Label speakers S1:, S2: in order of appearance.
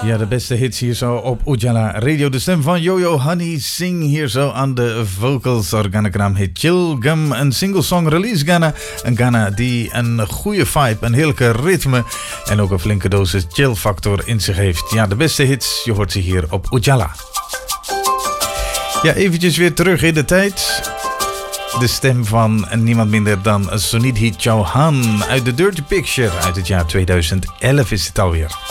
S1: Ja, de beste hits hier zo op Ujala Radio. De stem van Yo-Yo Honey Singh hier zo aan de vocals. Organekram heet Chill Gum. Een single song release Ghana. Een Ghana die een goede vibe, een heerlijke ritme en ook een flinke dosis chill factor in zich heeft. Ja, de beste hits, je hoort ze hier op Ujala. Ja, eventjes weer terug in de tijd. De stem van niemand minder dan Sunidhi Chauhan uit The Dirty Picture. Uit het jaar 2011 is het alweer.